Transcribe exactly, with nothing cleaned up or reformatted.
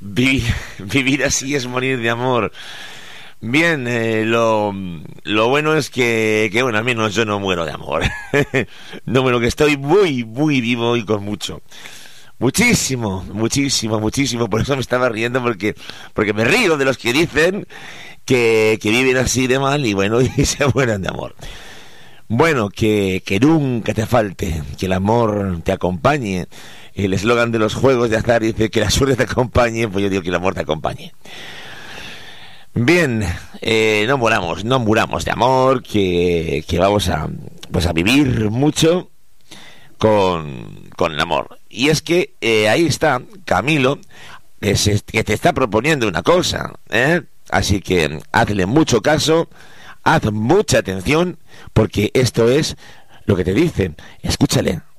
vivir, vivir así es morir de amor. Bien, eh, lo, lo bueno es que, que, bueno, al menos yo no muero de amor. No, bueno, que estoy muy, muy vivo y con mucho. Muchísimo, muchísimo, muchísimo. Por eso me estaba riendo, porque, porque me río de los que dicen que, que viven así de mal y bueno, y se mueren de amor. Bueno, que, que nunca te falte, que el amor te acompañe. El eslogan de los juegos de azar dice que la suerte te acompañe, pues yo digo que el amor te acompañe. Bien, eh, no muramos, no muramos de amor, que, que vamos a, pues a vivir mucho con, con el amor. Y es que eh, ahí está Camilo, que, se, que te está proponiendo una cosa, ¿eh? Así que hazle mucho caso, haz mucha atención, porque esto es lo que te dice. Escúchale.